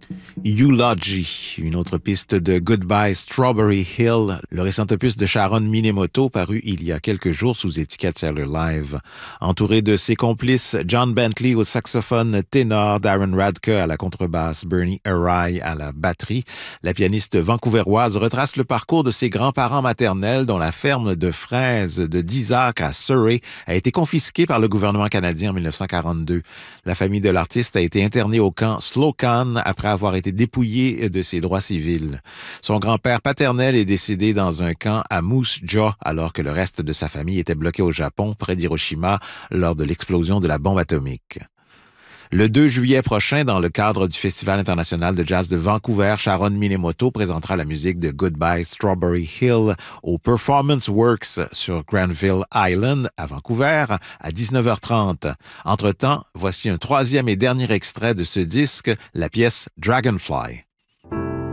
Eulogy, une autre piste de Goodbye Strawberry Hill, le récent opus de Sharon Minemoto paru il y a quelques jours sous étiquette Sailor Live. Entouré de ses complices John Bentley au saxophone ténor, Darren Radke à la contrebasse, Bernie Arai à la batterie, la pianiste vancouveroise retrace le parcours de ses grands-parents maternels dont la ferme de fraises de Dizak à Surrey a été confisquée par le gouvernement canadien en 1942. La famille de l'artiste a été internée au camp Slocan après avoir été dépouillée de ses droits civils. Son grand-père paternel est décédé dans un camp à Moose Jaw alors que le reste de sa famille était bloqué au Japon, près d'Hiroshima, lors de l'explosion de la bombe atomique. Le 2 juillet prochain, dans le cadre du Festival international de jazz de Vancouver, Sharon Minemoto présentera la musique de Goodbye Strawberry Hill au Performance Works sur Granville Island à Vancouver à 19h30. Entre-temps, voici un troisième et dernier extrait de ce disque, la pièce Dragonfly.